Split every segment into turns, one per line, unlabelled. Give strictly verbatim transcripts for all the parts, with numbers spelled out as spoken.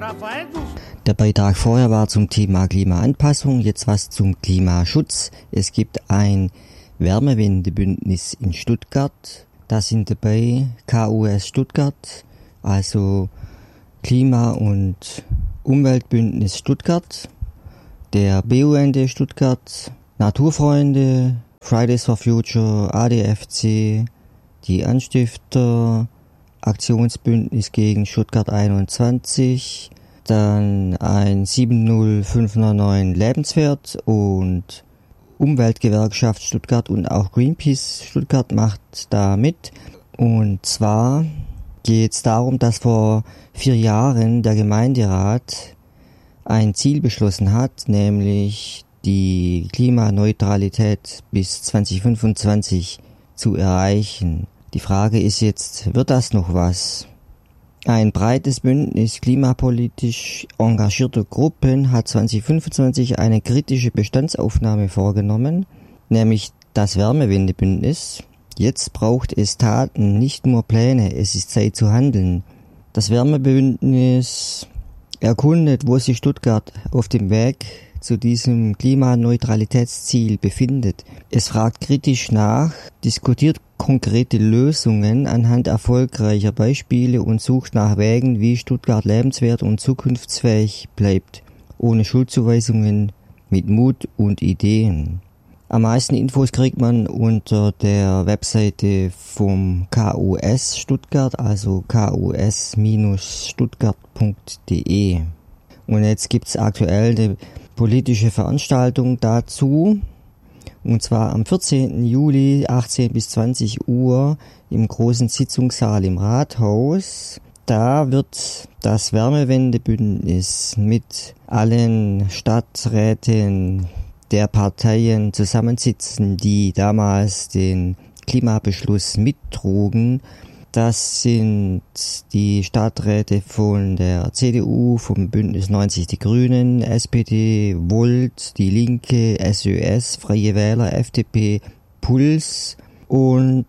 Der Beitrag vorher war zum Thema Klimaanpassung, jetzt was zum Klimaschutz. Es gibt ein Wärmewendebündnis in Stuttgart. Da sind dabei K U S Stuttgart, also Klima- und Umweltbündnis Stuttgart, der B U N D Stuttgart, Naturfreunde, Fridays for Future, A D F C, die Anstifter, Aktionsbündnis gegen Stuttgart einundzwanzig, dann ein sieben null fünf neun Lebenswert und Umweltgewerkschaft Stuttgart und auch Greenpeace Stuttgart macht da mit. Und zwar geht es darum, dass vor vier Jahren der Gemeinderat ein Ziel beschlossen hat, nämlich die Klimaneutralität bis zwanzig fünfundzwanzig zu erreichen. Die Frage ist jetzt, wird das noch was? Ein breites Bündnis klimapolitisch engagierter Gruppen hat zwanzig fünfundzwanzig eine kritische Bestandsaufnahme vorgenommen, nämlich das Wärmewendebündnis. Jetzt braucht es Taten, nicht nur Pläne, es ist Zeit zu handeln. Das Wärmebündnis erkundet, wo sich Stuttgart auf dem Weg zu diesem Klimaneutralitätsziel befindet. Es fragt kritisch nach, diskutiert konkrete Lösungen anhand erfolgreicher Beispiele und sucht nach Wegen, wie Stuttgart lebenswert und zukunftsfähig bleibt, ohne Schuldzuweisungen, mit Mut und Ideen. Am meisten Infos kriegt man unter der Webseite vom K U S Stuttgart, also k u s stuttgart punkt d e. Und jetzt gibt's aktuell eine politische Veranstaltung dazu, und zwar am vierzehnten Juli, achtzehn bis zwanzig Uhr im großen Sitzungssaal im Rathaus. Da wird das Wärmewendebündnis mit allen Stadträten der Parteien zusammensitzen, die damals den Klimabeschluss mittrugen. Das sind die Stadträte von der C D U, vom Bündnis neunzig Die Grünen, S P D, Volt, Die Linke, S Ö S, Freie Wähler, F D P, Puls. Und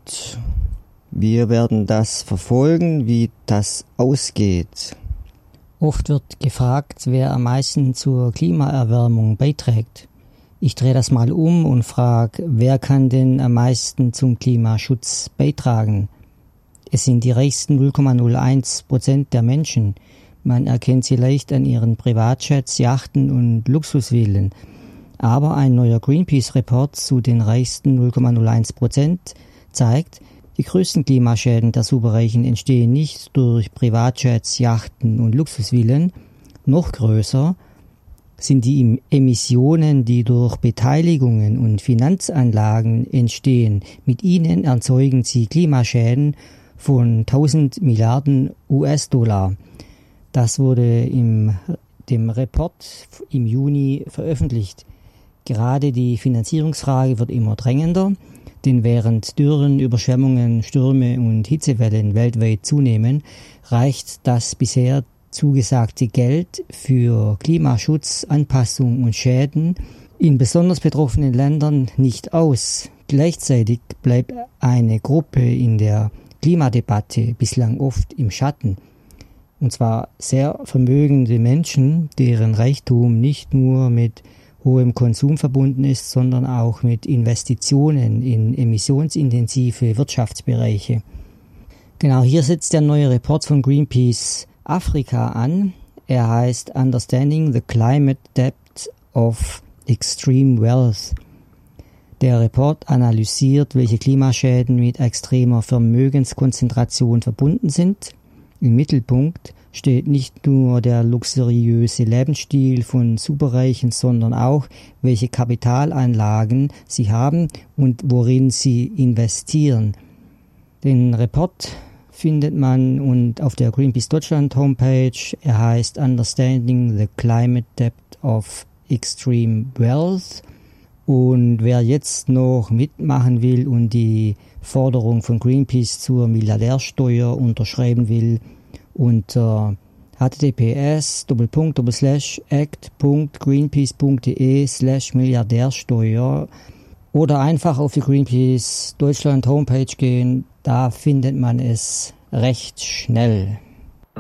wir werden das verfolgen, wie das ausgeht.
Oft wird gefragt, wer am meisten zur Klimaerwärmung beiträgt. Ich drehe das mal um und frage, wer kann denn am meisten zum Klimaschutz beitragen? Es sind die reichsten null Komma null eins Prozent der Menschen. Man erkennt sie leicht an ihren Privatjets, Yachten und Luxusvillen. Aber ein neuer Greenpeace-Report zu den reichsten null Komma null eins Prozent zeigt, die größten Klimaschäden der Superreichen entstehen nicht durch Privatjets, Yachten und Luxusvillen. Noch größer sind die Emissionen, die durch Beteiligungen und Finanzanlagen entstehen. Mit ihnen erzeugen sie Klimaschäden von tausend Milliarden U S-Dollar. Das wurde im dem Report im Juni veröffentlicht. Gerade die Finanzierungsfrage wird immer drängender, denn während Dürren, Überschwemmungen, Stürme und Hitzewellen weltweit zunehmen, reicht das bisher zugesagte Geld für Klimaschutz, Anpassung und Schäden in besonders betroffenen Ländern nicht aus. Gleichzeitig bleibt eine Gruppe in der Klimadebatte bislang oft im Schatten. Und zwar sehr vermögende Menschen, deren Reichtum nicht nur mit hohem Konsum verbunden ist, sondern auch mit Investitionen in emissionsintensive Wirtschaftsbereiche. Genau, hier setzt der neue Report von Greenpeace Afrika an. Er heißt Understanding the Climate Debt of Extreme Wealth. Der Report analysiert, welche Klimaschäden mit extremer Vermögenskonzentration verbunden sind. Im Mittelpunkt steht nicht nur der luxuriöse Lebensstil von Superreichen, sondern auch, welche Kapitalanlagen sie haben und worin sie investieren. Den Report findet man und auf der Greenpeace Deutschland Homepage. Er heißt Understanding the Climate Debt of Extreme Wealth. Und wer jetzt noch mitmachen will und die Forderung von Greenpeace zur Milliardärsteuer unterschreiben will, unter h t t p s act punkt greenpeace punkt d e slash Milliardärsteuer oder einfach auf die Greenpeace Deutschland Homepage gehen, da findet man es recht schnell.